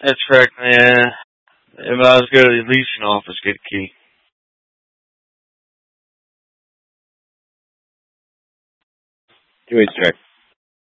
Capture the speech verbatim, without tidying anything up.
That's correct, man. If I was go to the leasing office, get a key. Two weeks, Rick.